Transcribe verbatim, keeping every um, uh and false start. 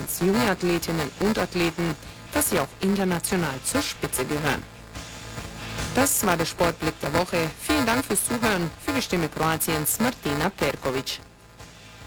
Kroatiens junge Athletinnen und Athleten, dass sie auch international zur Spitze gehören. Das war der Sportblick der Woche. Vielen Dank fürs Zuhören. Für die Stimme Kroatiens Martina Perković.